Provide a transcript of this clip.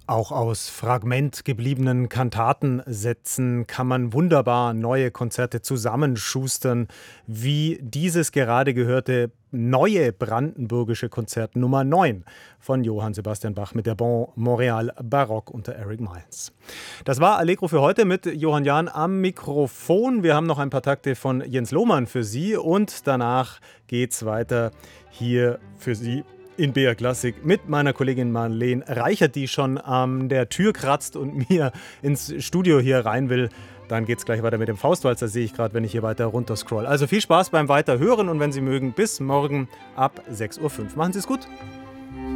Auch aus Fragment gebliebenen Kantatensätzen kann man wunderbar neue Konzerte zusammenschustern, wie dieses gerade gehörte neue brandenburgische Konzert Nummer 9 von Johann Sebastian Bach mit der Bon Montréal Baroque unter Eric Miles. Das war Allegro für heute mit Johann Jahn am Mikrofon. Wir haben noch ein paar Takte von Jens Lohmann für Sie und danach geht's weiter hier für Sie in BR Klassik mit meiner Kollegin Marlene Reichert, die schon an der Tür kratzt und mir ins Studio hier rein will. Dann geht's gleich weiter mit dem Faustwalzer, sehe ich gerade, wenn ich hier weiter runter scroll. Also viel Spaß beim Weiterhören und wenn Sie mögen, bis morgen ab 6:05 Uhr. Machen Sie es gut.